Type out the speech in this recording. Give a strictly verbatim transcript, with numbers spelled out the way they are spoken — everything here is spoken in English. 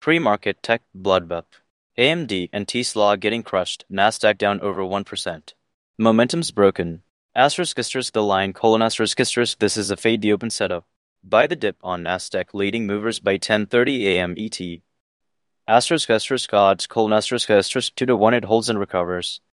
Pre-market tech bloodbath. A M D and Tesla getting crushed, Nasdaq down over one percent. Momentum's broken. Asterisk asterisk the line colon asterisk asterisk this is a fade the open setup. Buy the dip on Nasdaq leading movers by ten thirty a m E T. Asterisk asterisk odds colon asterisk asterisk two to one it holds and recovers.